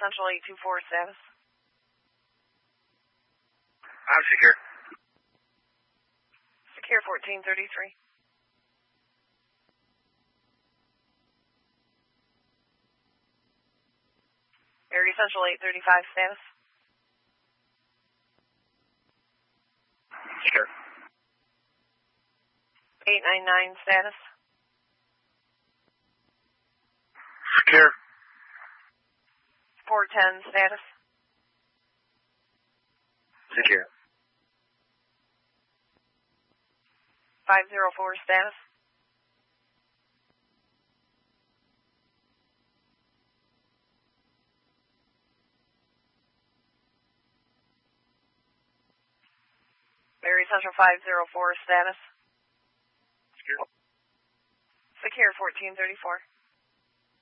Central 824 status. I'm secure. Secure 1433. Area Central 835 status. Secure. 899 status. Secure. 410 status. Secure. 504 status. Area Central 504 status. Secure. Secure 1434.